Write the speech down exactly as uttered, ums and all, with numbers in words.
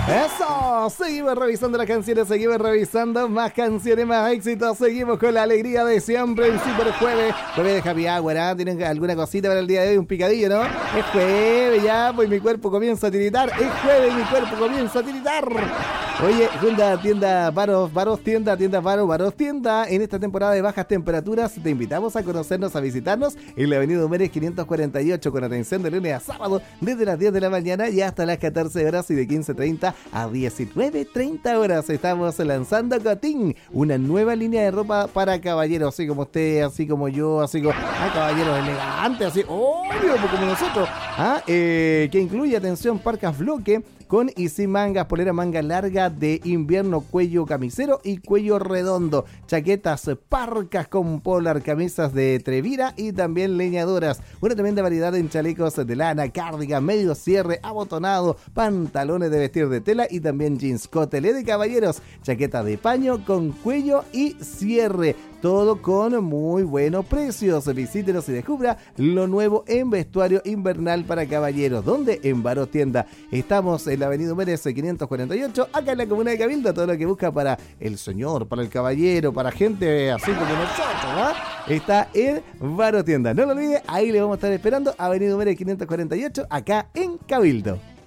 Eso, seguimos revisando las canciones, seguimos revisando más canciones, más éxitos, seguimos con la alegría de siempre, el super jueves, jueves de Happy Hour, ¿eh? ¿Tienen alguna cosita para el día de hoy? Un picadillo, ¿no? Es jueves ya, pues mi cuerpo comienza a tiritar, es jueves y mi cuerpo comienza a tiritar. Oye, junta tienda Varos, Varos tienda, tienda Varos, Varos tienda, en esta temporada de bajas temperaturas te invitamos a conocernos, a visitarnos en la avenida Humérez quinientos cuarenta y ocho con atención de lunes a sábado desde las diez de la mañana y hasta las catorce horas y de quince treinta a diecinueve treinta horas. Estamos lanzando Cotín, una nueva línea de ropa para caballeros, así como usted, así como yo, así como ah, caballeros elegantes, así, obvio, como nosotros, ¿ah? eh, que incluye, atención, parcas bloque con y sin mangas, polera manga larga de invierno, cuello camisero y cuello redondo, chaquetas parcas con polar, camisas de Trevira y también leñadoras, una tremenda variedad en chalecos de lana, cardigan, medio cierre, abotonado, pantalones de vestir de tela y también jeans, cotelé de caballeros, chaqueta de paño con cuello y cierre. Todo con muy buenos precios. Visítenos y descubra lo nuevo en vestuario invernal para caballeros. ¿Dónde? En Varos Tienda. Estamos en la avenida Humérez quinientos cuarenta y ocho, acá en la comuna de Cabildo. Todo lo que busca para el señor, para el caballero, para gente así como nosotros, ¿no? Está en Varos Tienda. No lo olvide, ahí le vamos a estar esperando. Avenida Humérez quinientos cuarenta y ocho, acá en Cabildo.